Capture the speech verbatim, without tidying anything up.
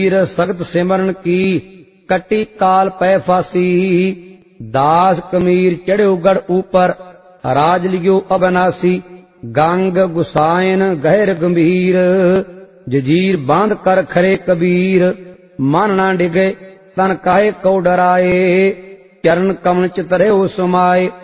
सख्त सिमरन की कटी काल पै फासी। दास कमीर चढ़्यो गढ़ ऊपर राज लियो अबनासी। गंग गुसायन गहर गंभीर जजीर बांध कर खरे कबीर। मन ना डिगे तन काहे को डराए चरण कमल चितरे समाए।